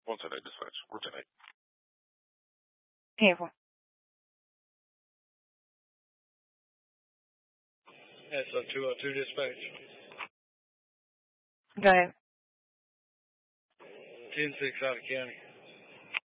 110 dispatch. 110. Hey, everyone. SO 202 dispatch. Go ahead. 10-6 out of county.